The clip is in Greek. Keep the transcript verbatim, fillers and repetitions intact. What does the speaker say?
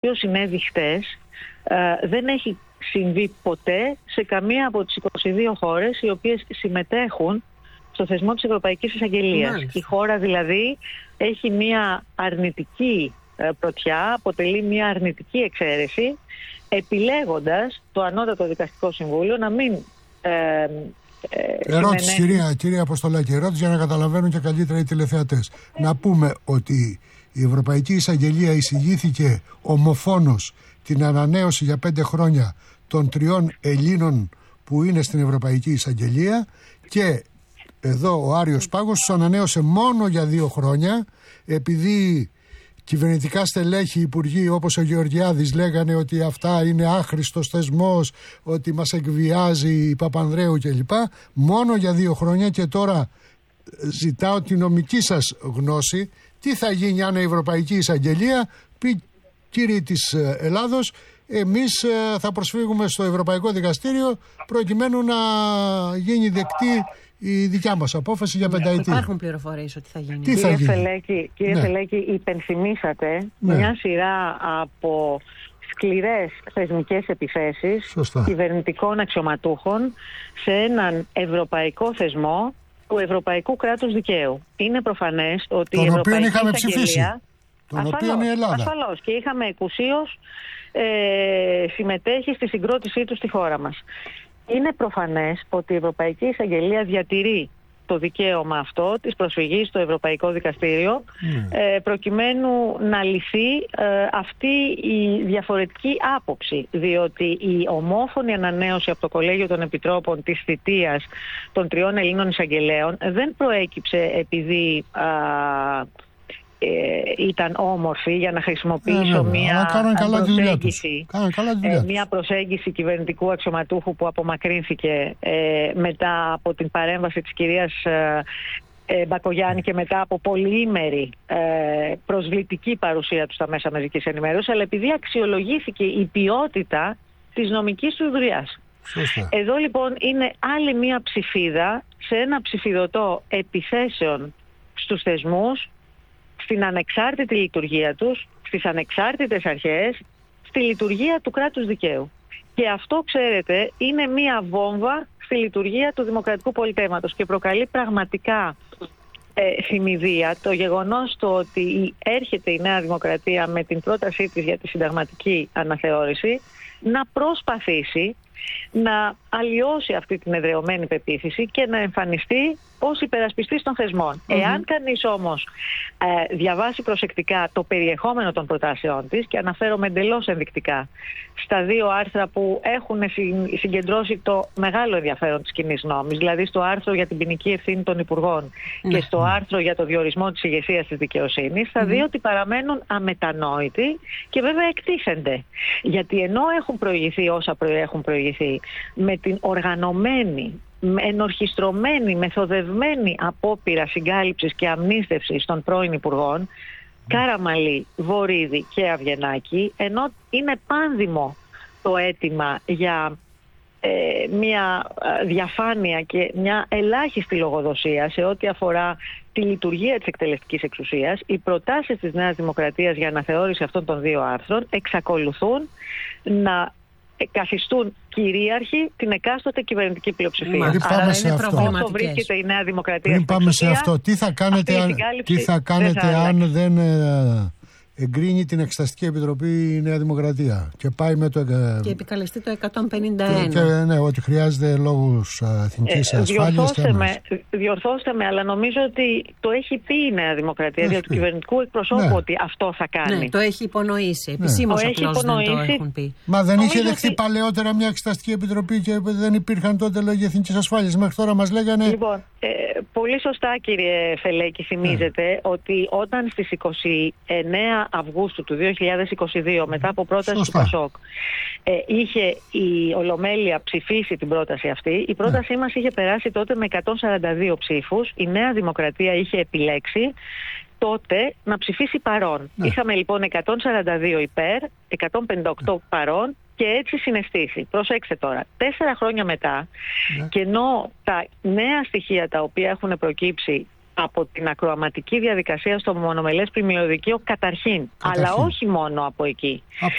οποίο συνέβη χτες ε, δεν έχει συμβεί ποτέ σε καμία από τις είκοσι δύο χώρες οι οποίες συμμετέχουν στο θεσμό της Ευρωπαϊκής Εισαγγελίας. Μάλιστα. Η χώρα δηλαδή έχει μια αρνητική πρωτιά, αποτελεί μια αρνητική εξαίρεση, επιλέγοντας το Ανώτατο Δικαστικό Συμβούλιο να μην ε, ε, ερώτηση, κυρία, κυρία Αποστολάκη, ερώτηση για να καταλαβαίνουν και καλύτερα οι τηλεθεατές. Να πούμε ότι η Ευρωπαϊκή Εισαγγελία εισηγήθηκε ομοφόνος την ανανέωση για πέντε χρόνια των τριών Ελλήνων που είναι στην Ευρωπαϊκή Εισαγγελία, και εδώ ο Άριος Πάγος τους ανανέωσε μόνο για δύο χρόνια, επειδή κυβερνητικά στελέχη, υπουργοί όπως ο Γεωργιάδης λέγανε ότι αυτά είναι άχρηστος θεσμός, ότι μας εκβιάζει η Παπανδρέου κλπ. Μόνο για δύο χρόνια. Και τώρα ζητάω τη νομική σας γνώση. Τι θα γίνει αν η Ευρωπαϊκή Εισαγγελία πει, κύριοι της Ελλάδος, εμείς θα προσφύγουμε στο Ευρωπαϊκό Δικαστήριο προκειμένου να γίνει δεκτή η δικιά μας απόφαση για πενταετία. Υπάρχουν πληροφορίες ότι θα γίνει. Τι θα κύριε γίνει? Φελέκη, κύριε Ναι. Φελέκη, υπενθυμίσατε Ναι. μια σειρά από σκληρές θεσμικές επιθέσεις Σωστά. κυβερνητικών αξιωματούχων σε έναν ευρωπαϊκό θεσμό του Ευρωπαϊκού Κράτους Δικαίου. Είναι προφανές ότι Τον η οποίο Ευρωπαϊκή είχαμε Εισαγγελία, ψηφίσει. Τον ασφαλώς, οποίο η Ελλάδα. ασφαλώς, και είχαμε εκουσίως ε, συμμετέχει στη συγκρότησή του στη χώρα μας. Είναι προφανές ότι η Ευρωπαϊκή Εισαγγελία διατηρεί το δικαίωμα αυτό της προσφυγής στο Ευρωπαϊκό Δικαστήριο Mm. ε, προκειμένου να λυθεί ε, αυτή η διαφορετική άποψη, διότι η ομόφωνη ανανέωση από το Κολέγιο των Επιτρόπων της θητείας των τριών Ελλήνων εισαγγελέων δεν προέκυψε επειδή α, Ε, ήταν όμορφη, για να χρησιμοποιήσω Ε, μια, καλά προσέγγιση, καλά ε, μια προσέγγιση κυβερνητικού αξιωματούχου που απομακρύνθηκε ε, μετά από την παρέμβαση της κυρίας ε, ε, Μπακογιάννη και μετά από πολυήμερη ε, προσβλητική παρουσία του στα μέσα μαζικής ενημέρωσης, αλλά επειδή αξιολογήθηκε η ποιότητα της νομικής του δουλειάς. Σωστά. Εδώ λοιπόν είναι άλλη μια ψηφίδα σε ένα ψηφιδωτό επιθέσεων στους θεσμούς, στην ανεξάρτητη λειτουργία τους, στις ανεξάρτητες αρχές, στη λειτουργία του κράτους δικαίου. Και αυτό, ξέρετε, είναι μία βόμβα στη λειτουργία του δημοκρατικού πολιτεύματος και προκαλεί πραγματικά ε, θυμηδία το γεγονός το ότι έρχεται η Νέα Δημοκρατία με την πρότασή της για τη συνταγματική αναθεώρηση να προσπαθήσει να αλλοιώσει αυτή την εδραιωμένη πεποίθηση και να εμφανιστεί ως υπερασπιστής των θεσμών. Mm-hmm. Εάν κανείς όμως ε, διαβάσει προσεκτικά το περιεχόμενο των προτάσεών της, και αναφέρομαι εντελώς ενδεικτικά στα δύο άρθρα που έχουν συγκεντρώσει το μεγάλο ενδιαφέρον της κοινής νόμης, δηλαδή στο άρθρο για την ποινική ευθύνη των υπουργών mm-hmm. και στο άρθρο για το διορισμό της ηγεσίας της δικαιοσύνης, θα mm-hmm. δει ότι παραμένουν αμετανόητοι και βέβαια εκτίθενται. Γιατί ενώ έχουν προηγηθεί όσα έχουν προηγηθεί με την οργανωμένη, ενορχιστρωμένη, μεθοδευμένη απόπειρα συγκάλυψης και αμνίστευσης των πρώην υπουργών Κάραμαλη, Βορίδη και Αυγενάκη, ενώ είναι πάνδημο το αίτημα για ε, μια διαφάνεια και μια ελάχιστη λογοδοσία σε ό,τι αφορά τη λειτουργία της εκτελεστικής εξουσίας, οι προτάσεις της Νέας Δημοκρατίας για αναθεώρηση αυτών των δύο άρθρων εξακολουθούν να καθιστούν κυρίαρχη την εκάστοτε κυβερνητική πλειοψηφία. Πριν πάμε σε αυτό, όσο βρίσκεται η Νέα Δημοκρατία πριν πάμε σε αυτό, τι θα κάνετε αν, τι θα κάνετε δεν, αν δεν ε, εγκρίνει την Εξεταστική Επιτροπή η Νέα Δημοκρατία και πάει με το... Ε, και επικαλεστεί το εκατόν πενήντα ένα. Και, και, ναι, ότι χρειάζεται λόγους εθνικής ε, ασφάλειας. Διορθώστε με, διορθώστε με, αλλά νομίζω ότι το έχει πει η Νέα Δημοκρατία δια του κυβερνητικού εκπροσώπου ναι. ότι αυτό θα κάνει. Ναι, το έχει υπονοήσει. Επισήμως ναι. απλώς δεν το έχουν πει. Μα δεν νομίζω είχε δεχθεί ότι... παλαιότερα μια Εξεταστική Επιτροπή και δεν υπήρχαν τότε λόγοι εθνικής ασφάλειας. Μέχρι τώρα μας λέγανε... Λοιπόν, ε, πολύ σωστά κύριε Φελέκη θυμίζετε ναι. ότι όταν στις είκοσι εννέα Αυγούστου του δύο χιλιάδες είκοσι δύο μετά από πρόταση σωστά. του ΠΑΣΟΚ ε, είχε η Ολομέλεια ψηφίσει την πρόταση αυτή, η πρότασή ναι. μας είχε περάσει τότε με εκατόν σαράντα δύο ψήφους, η Νέα Δημοκρατία είχε επιλέξει τότε να ψηφίσει παρόν. Ναι. Είχαμε λοιπόν εκατόν σαράντα δύο υπέρ, εκατόν πενήντα οκτώ ναι. παρόν και έτσι συναισθήσει. Προσέξτε τώρα, τέσσερα χρόνια μετά ναι. και ενώ τα νέα στοιχεία τα οποία έχουν προκύψει από την ακροαματική διαδικασία στο μονομελές πλημμυριωδικείο καταρχήν, καταρχήν, αλλά όχι μόνο από εκεί.